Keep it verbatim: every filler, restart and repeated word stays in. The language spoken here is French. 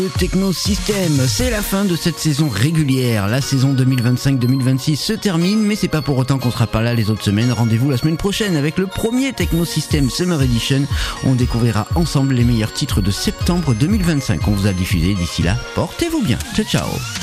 Le Techno System, c'est la fin de cette saison régulière. La saison deux mille vingt-cinq deux mille vingt-six se termine, mais c'est pas pour autant qu'on sera pas là les autres semaines. Rendez-vous la semaine prochaine avec le premier Techno System Summer Edition. On découvrira ensemble les meilleurs titres de septembre deux mille vingt-cinq. On vous a diffusé d'ici là. Portez-vous bien. Ciao ciao.